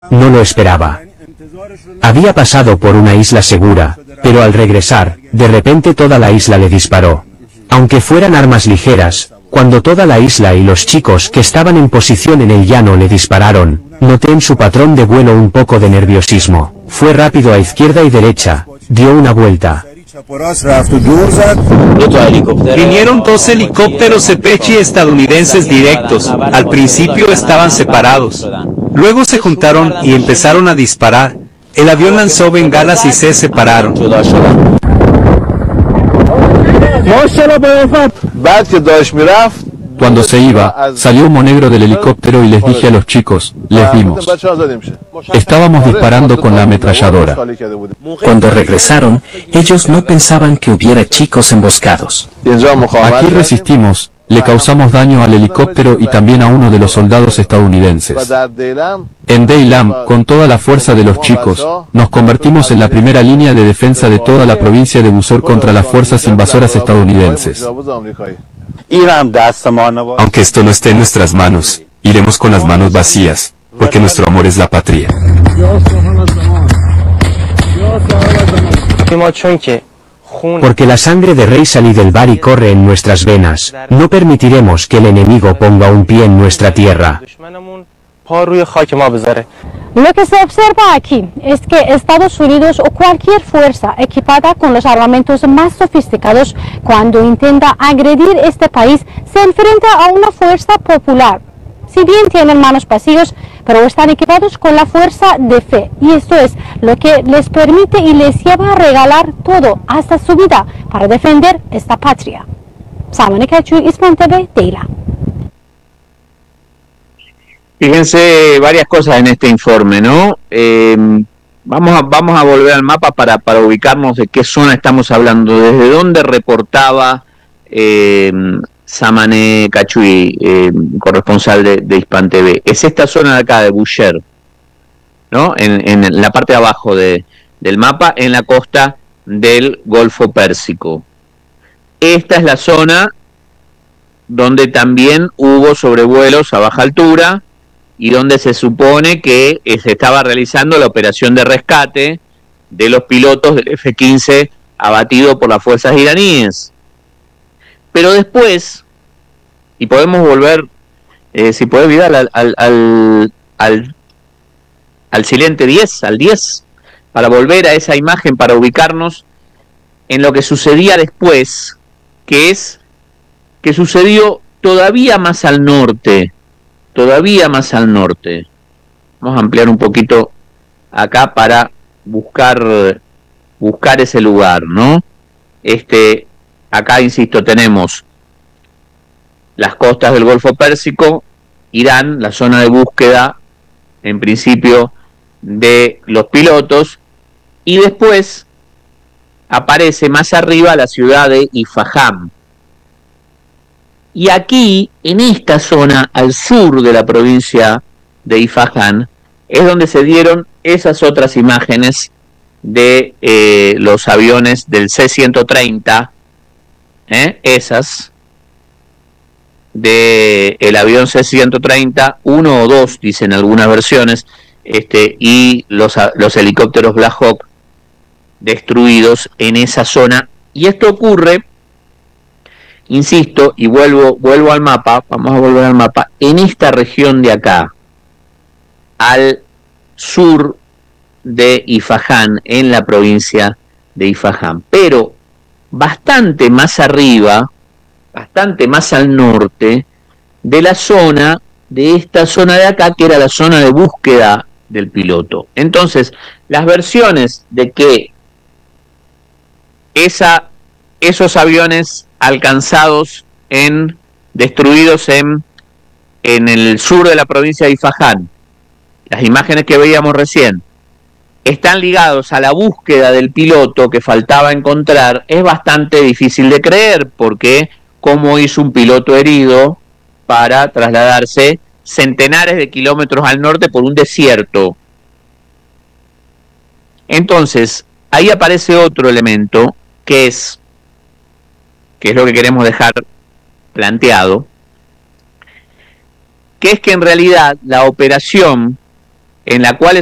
No lo esperaba. Había pasado por una isla segura, pero al regresar, de repente toda la isla le disparó. Aunque fueran armas ligeras, cuando toda la isla y los chicos que estaban en posición en el llano le dispararon, noté en su patrón de vuelo un poco de nerviosismo. Fue rápido a izquierda y derecha, dio una vuelta. Vinieron 2 helicópteros Apache estadounidenses directos. Al principio estaban separados. Luego se juntaron y empezaron a disparar. El avión lanzó bengalas y se separaron. Cuando se iba, salió humo negro del helicóptero y les dije a los chicos, les dimos. Estábamos disparando con la ametralladora. Cuando regresaron, ellos no pensaban que hubiera chicos emboscados. Aquí resistimos, le causamos daño al helicóptero y también a uno de los soldados estadounidenses. En Deilam, con toda la fuerza de los chicos, nos convertimos en la primera línea de defensa de toda la provincia de Busor contra las fuerzas invasoras estadounidenses. Aunque esto no esté en nuestras manos, iremos con las manos vacías, porque nuestro amor es la patria. Porque la sangre de Rey Salí del Bari corre en nuestras venas, no permitiremos que el enemigo ponga un pie en nuestra tierra. Lo que se observa aquí es que Estados Unidos o cualquier fuerza equipada con los armamentos más sofisticados, cuando intenta agredir este país, se enfrenta a una fuerza popular. Si bien tienen manos vacíos, pero están equipados con la fuerza de fe, y esto es lo que les permite y les lleva a regalar todo, hasta su vida, para defender esta patria. Samane Kachu, Ispan TV, Teila. Fíjense varias cosas en este informe, ¿no? Vamos a volver al mapa para ubicarnos de qué zona estamos hablando, desde dónde reportaba Samane Kachuy, corresponsal de Hispan TV. Es esta zona de acá, de Bushehr, ¿no? En la parte de abajo del mapa, en la costa del Golfo Pérsico. Esta es la zona donde también hubo sobrevuelos a baja altura, y donde se supone que se estaba realizando la operación de rescate de los pilotos del F-15 abatido por las fuerzas iraníes. Pero después, y podemos volver, si puede Vidal, al siguiente 10, al 10, para volver a esa imagen, para ubicarnos en lo que sucedía después, que sucedió todavía más al norte. Vamos a ampliar un poquito acá para buscar ese lugar, ¿no? Acá, insisto, tenemos las costas del Golfo Pérsico, Irán, la zona de búsqueda, en principio, de los pilotos, y después aparece más arriba la ciudad de Isfahan. Y aquí, en esta zona, al sur de la provincia de Isfahan, es donde se dieron esas otras imágenes de los aviones del C-130, esas, del avión C-130, 1 o 2, dicen algunas versiones, y los helicópteros Black Hawk destruidos en esa zona. Y esto ocurre, insisto, y vuelvo al mapa, vamos a volver al mapa, en esta región de acá, al sur de Isfahan, en la provincia de Isfahan, pero bastante más arriba, bastante más al norte de la zona, de esta zona de acá, que era la zona de búsqueda del piloto. Entonces, las versiones de que esos aviones alcanzados destruidos en el sur de la provincia de Isfahan, las imágenes que veíamos recién, están ligados a la búsqueda del piloto que faltaba encontrar, es bastante difícil de creer, porque cómo hizo un piloto herido para trasladarse centenares de kilómetros al norte por un desierto. Entonces, ahí aparece otro elemento, que es lo que queremos dejar planteado, que es que en realidad la operación en la cual